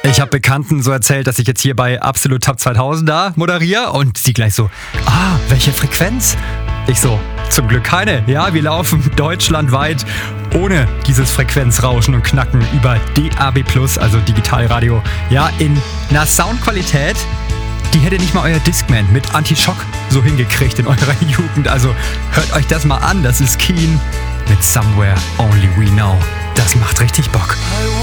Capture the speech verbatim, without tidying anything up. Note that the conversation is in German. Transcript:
Ich habe Bekannten so erzählt, dass ich jetzt hier bei Absolut Top zweitausend da moderiere und sie gleich so, ah, welche Frequenz? Ich so, zum Glück keine. Ja, wir laufen deutschlandweit ohne dieses Frequenzrauschen und Knacken über D A B plus, also Digitalradio. Ja, in einer Soundqualität, die hätte nicht mal euer Discman mit Anti-Schock so hingekriegt in eurer Jugend. Also hört euch das mal an, das ist Keen mit Somewhere Only We Know. Das macht richtig Bock.